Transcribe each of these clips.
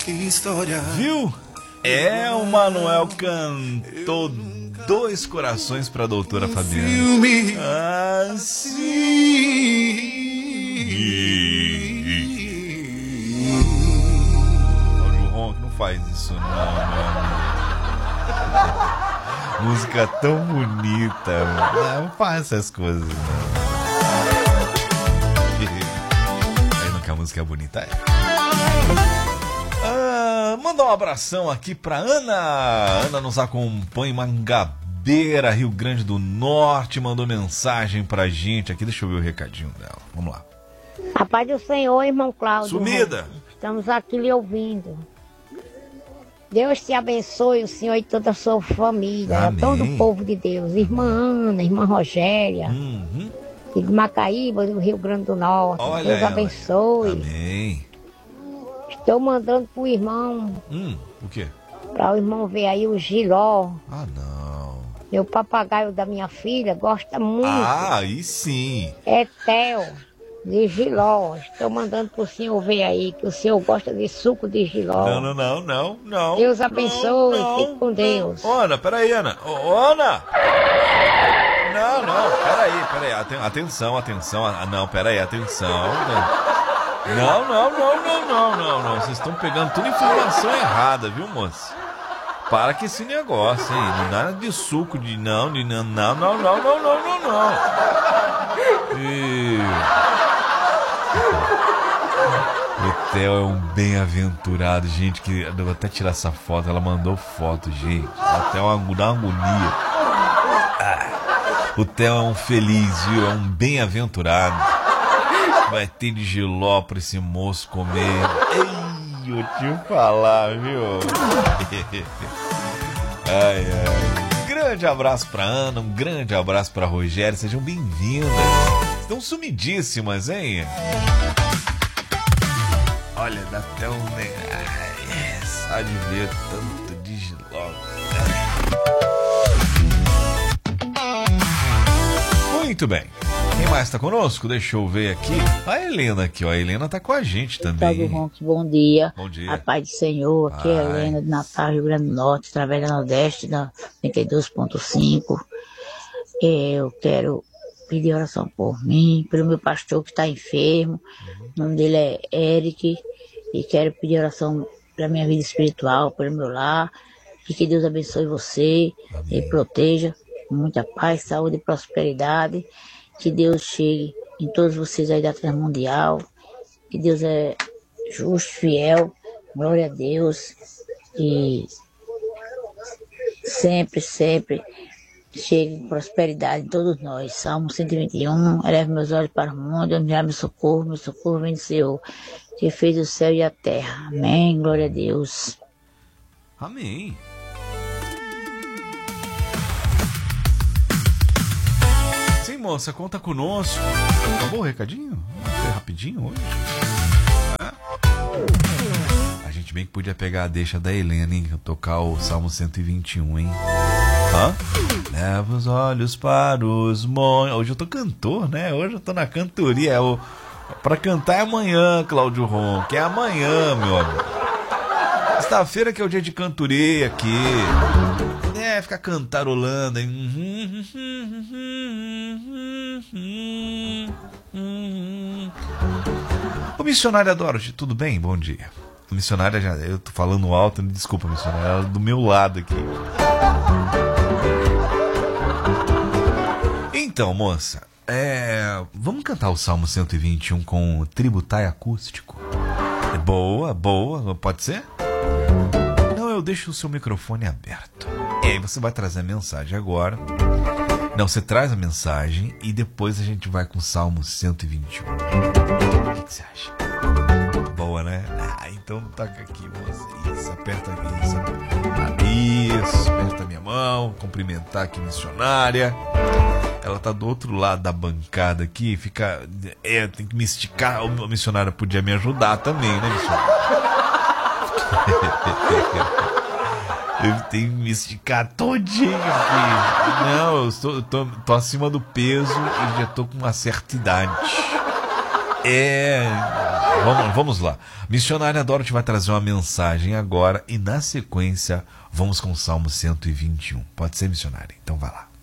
Que história. Viu? O Manuel cantou Dois Corações pra doutora Fabiana. Filme. Cláudio Ronco, não faz isso não, meu amigo. Música tão bonita. Não faz essas coisas, não. Aí não que a música é bonita, é. Mandar um abração aqui pra Ana. Ana nos acompanha em Mangabeira, Rio Grande do Norte. Mandou mensagem pra gente aqui. Deixa eu ver o recadinho dela. Vamos lá. A paz do Senhor, irmão Cláudio. Sumida. Estamos aqui lhe ouvindo. Deus te abençoe, o Senhor e toda a sua família. Amém. Todo o povo de Deus. Irmã Ana, irmã Rogéria. E de Macaíba, do Rio Grande do Norte. Olha Deus ela. abençoe. Amém. Estou mandando pro irmão, O quê? para o irmão ver aí o Giló. Ah, não. Meu papagaio da minha filha gosta muito. Ah, aí sim. É Theo, de Giló. Estou mandando pro senhor ver aí, que o senhor gosta de suco de Giló. Não. Deus abençoe, fique com Deus. Ana, peraí, Ana. Ana! Não, peraí. Atenção. Não, peraí, atenção. Não. Vocês estão pegando toda informação errada, viu, moça? Para com esse negócio, hein? Não nada de suco, de não. O Theo é um bem-aventurado, gente, que eu vou até tirar essa foto. Ela mandou foto, gente. Até dá uma agonia. O Theo é um feliz, viu? É um bem-aventurado. Vai ter de Giló pra esse moço comer. Ei, eu te falar, viu? Ai. Grande abraço pra Ana, um grande abraço pra Rogério. Sejam bem-vindas. Estão sumidíssimas, hein? Olha, dá até um... só de ver tanto de Giló. Muito bem. Quem mais tá conosco? Deixa eu ver aqui. A Helena aqui, ó. A Helena tá com a gente também. Gustavo Ronques, bom dia. Bom dia. A paz do Senhor. Aqui é a Helena de Natal, Rio Grande do Norte, através da Nordeste, da 32.5. Eu quero pedir oração por mim, pelo meu pastor que está enfermo. O nome dele é Eric. E quero pedir oração pela minha vida espiritual, pelo meu lar. E que Deus abençoe você. Amém. E proteja. Muita paz, saúde e prosperidade. Que Deus chegue em todos vocês aí da Transmundial. Que Deus é justo, fiel. Glória a Deus. E sempre chegue em prosperidade em todos nós. Salmo 121. Eleve meus olhos para o mundo, onde há meu socorro vem do Senhor, que fez o céu e a terra. Amém. Glória a Deus. Amém. Sim, moça, conta conosco. Acabou o recadinho? Foi rapidinho hoje. A gente bem que podia pegar a deixa da Helena, hein? Tocar o Salmo 121, hein? Leva os olhos para os montes. Hoje eu tô cantor, né? Hoje eu tô na cantoria. Pra cantar é amanhã, Cláudio Ronco. É amanhã, meu amigo. Sexta-feira que é o dia de cantoria aqui. Ficar cantarolando. O missionário Dorothy, tudo bem? Bom dia. O missionário, eu tô falando alto, desculpa, missionário, ela é do meu lado aqui. Então, moça, vamos cantar o Salmo 121 com o tributai acústico? Boa, pode ser? Não, eu deixo o seu microfone aberto. E aí você vai trazer a mensagem agora. Não, você traz a mensagem e depois a gente vai com o Salmo 121. O que você acha? Boa, né? Então toca aqui, moça. Isso, aperta aqui. Isso, aperta a minha mão. Cumprimentar aqui a missionária. Ela tá do outro lado da bancada aqui. Fica... tem que me esticar. A missionária podia me ajudar também, né, missionária? Eu tenho que me esticar todinho aqui. Não, eu tô acima do peso e já tô com uma certa idade. Vamos lá. Missionária Dorothy vai trazer uma mensagem agora e na sequência vamos com o Salmo 121. Pode ser, missionária? Então vai lá.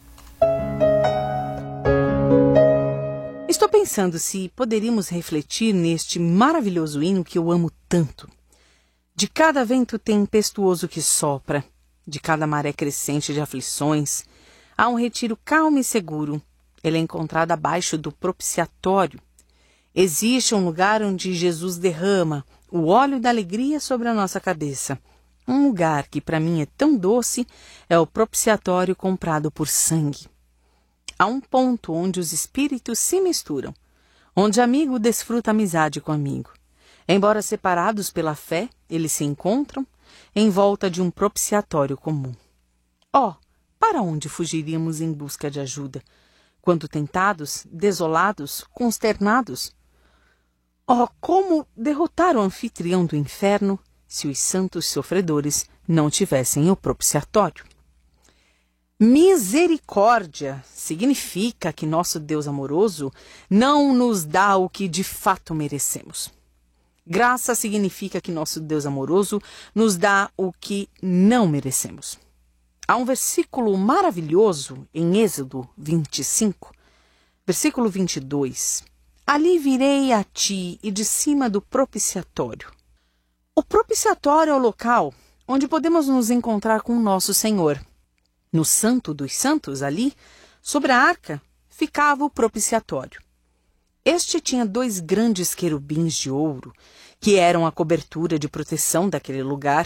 Estou pensando se poderíamos refletir neste maravilhoso hino que eu amo tanto. De cada vento tempestuoso que sopra, de cada maré crescente de aflições, há um retiro calmo e seguro. Ele é encontrado abaixo do propiciatório. Existe um lugar onde Jesus derrama o óleo da alegria sobre a nossa cabeça. Um lugar que para mim é tão doce é o propiciatório comprado por sangue. Há um ponto onde os espíritos se misturam, onde amigo desfruta amizade com amigo. Embora separados pela fé, eles se encontram em volta de um propiciatório comum. Para onde fugiríamos em busca de ajuda? Quando tentados, desolados, consternados? Como derrotar o anfitrião do inferno se os santos sofredores não tivessem o propiciatório? Misericórdia significa que nosso Deus amoroso não nos dá o que de fato merecemos. Graça significa que nosso Deus amoroso nos dá o que não merecemos. Há um versículo maravilhoso em Êxodo 25, versículo 22. Ali virei a ti e de cima do propiciatório. O propiciatório é o local onde podemos nos encontrar com o nosso Senhor. No Santo dos Santos, ali, sobre a arca, ficava o propiciatório. Este tinha 2 grandes querubins de ouro, que eram a cobertura de proteção daquele lugar.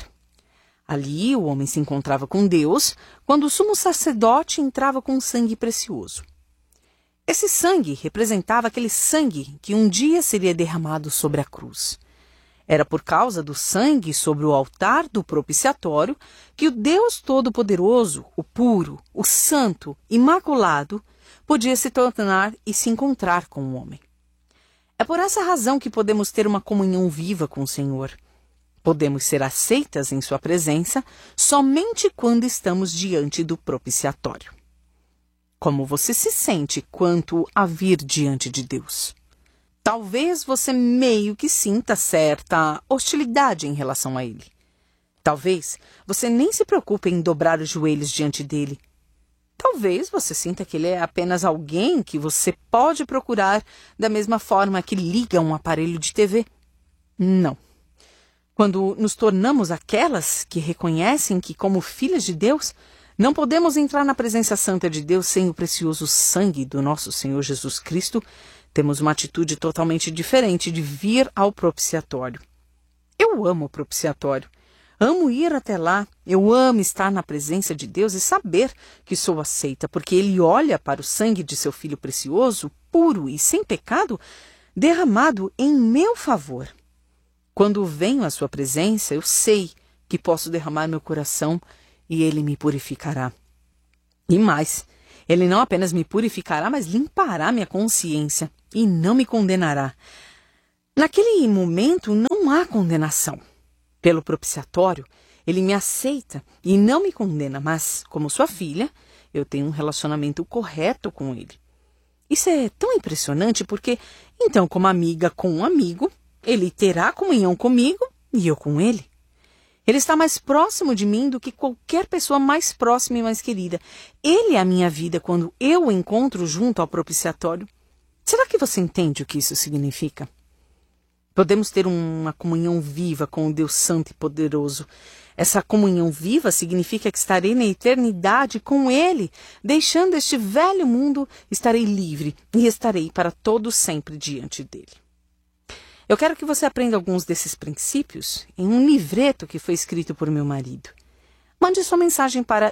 Ali o homem se encontrava com Deus, quando o sumo sacerdote entrava com sangue precioso. Esse sangue representava aquele sangue que um dia seria derramado sobre a cruz. Era por causa do sangue sobre o altar do propiciatório que o Deus Todo-Poderoso, o puro, o santo, imaculado, podia se tornar e se encontrar com o homem. É por essa razão que podemos ter uma comunhão viva com o Senhor. Podemos ser aceitas em sua presença somente quando estamos diante do propiciatório. Como você se sente quanto a vir diante de Deus? Talvez você meio que sinta certa hostilidade em relação a ele. Talvez você nem se preocupe em dobrar os joelhos diante dele. Talvez você sinta que ele é apenas alguém que você pode procurar da mesma forma que liga um aparelho de TV. Não. Quando nos tornamos aquelas que reconhecem que, como filhas de Deus, não podemos entrar na presença santa de Deus sem o precioso sangue do nosso Senhor Jesus Cristo, temos uma atitude totalmente diferente de vir ao propiciatório. Eu amo o propiciatório. Amo ir até lá. Eu amo estar na presença de Deus e saber que sou aceita, porque Ele olha para o sangue de seu Filho precioso, puro e sem pecado, derramado em meu favor. Quando venho à sua presença, eu sei que posso derramar meu coração e Ele me purificará. E mais, Ele não apenas me purificará, mas limpará minha consciência e não me condenará. Naquele momento não há condenação. Pelo propiciatório, Ele me aceita e não me condena, mas, como sua filha, eu tenho um relacionamento correto com Ele. Isso é tão impressionante porque, então, como amiga com um amigo, Ele terá comunhão comigo e eu com Ele. Ele está mais próximo de mim do que qualquer pessoa mais próxima e mais querida. Ele é a minha vida quando eu o encontro junto ao propiciatório. Será que você entende o que isso significa? Podemos ter uma comunhão viva com o Deus Santo e Poderoso. Essa comunhão viva significa que estarei na eternidade com Ele. Deixando este velho mundo, estarei livre e estarei para todo sempre diante dele. Eu quero que você aprenda alguns desses princípios em um livreto que foi escrito por meu marido. Mande sua mensagem para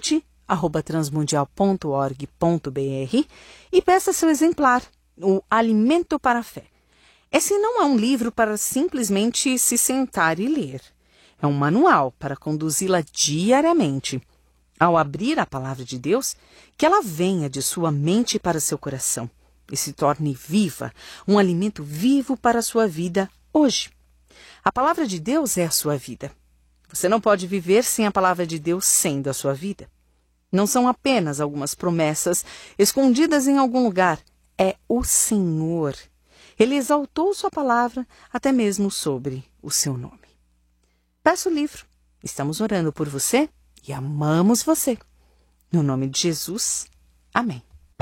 dorothy@transmundial.org.br e peça seu exemplar, o Alimento para a Fé. Esse não é um livro para simplesmente se sentar e ler. É um manual para conduzi-la diariamente. Ao abrir a palavra de Deus, que ela venha de sua mente para seu coração e se torne viva, um alimento vivo para a sua vida hoje. A palavra de Deus é a sua vida. Você não pode viver sem a palavra de Deus sendo a sua vida. Não são apenas algumas promessas escondidas em algum lugar. É o Senhor. Ele exaltou sua palavra até mesmo sobre o seu nome. Peça o livro. Estamos orando por você e amamos você. No nome de Jesus. Amém.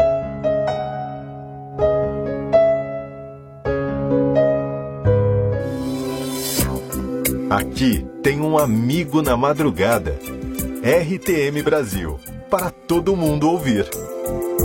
Aqui tem um amigo na madrugada. RTM Brasil. Para todo mundo ouvir.